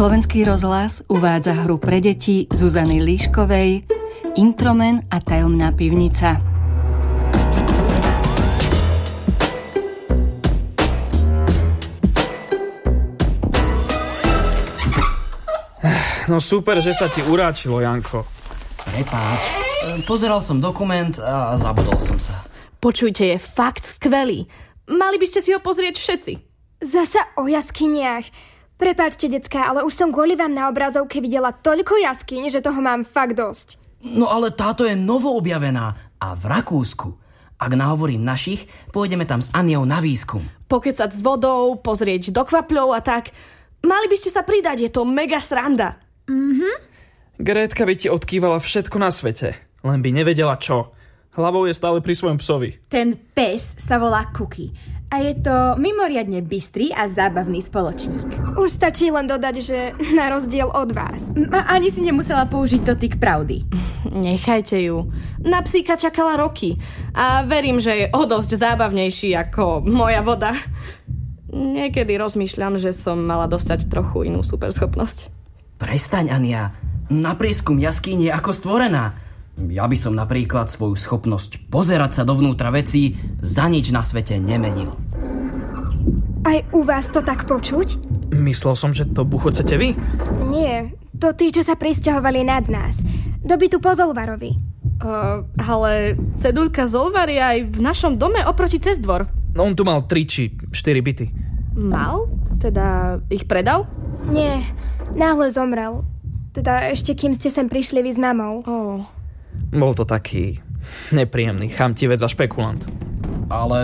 Slovenský rozhlas uvádza hru pre deti Zuzany Líškovej Intromen a tajomná pivnica. No super, že sa ti uráčilo, Janko. Prepáč, pozeral som dokument a zabudol som sa. Počujte, je fakt skvelý. Mali by ste si ho pozrieť všetci. Zasa o jaskyniach. Prepáčte, decká, ale už som kvôli vám na obrazovke videla toľko jaskyň, že toho mám fakt dosť. No ale táto je novoobjavená a v Rakúsku. Ak nahovorím našich, pôjdeme tam s Aniou na výskum. Pokecať s vodou, pozrieť do kvapľov a tak. Mali by ste sa pridať, je to mega sranda. Grétka by ti odkývala všetko na svete, len by nevedela čo. Hlavou je stále pri svojom psovi. Ten pes sa volá Cookie a je to mimoriadne bystrý a zábavný spoločník. Už stačí len dodať, že na rozdiel od vás. Ani si nemusela použiť dotyk pravdy. Nechajte ju. Na psíka čakala roky a verím, že je o dosť zábavnejší ako moja voda. Niekedy rozmýšľam, že som mala dostať trochu inú superschopnosť. Prestaň, Ania. Na prieskum jaskýň je ako stvorená. Ja by som napríklad svoju schopnosť pozerať sa dovnútra vecí za nič na svete nemenil. Aj u vás to tak počuť? Myslel som, že to buchocete vy. Nie, to tí, čo sa prisťahovali nad nás. Do bytu po Zolvarovi. Ale ceduľka Zolvar je aj v našom dome oproti cez dvor. No on tu mal 3 či 4 byty. Mal? Teda ich predal? Nie, náhle zomrel. Teda ešte kým ste sem prišli vy s mamou. Bol to taký nepríjemný chamtivec a špekulant. Ale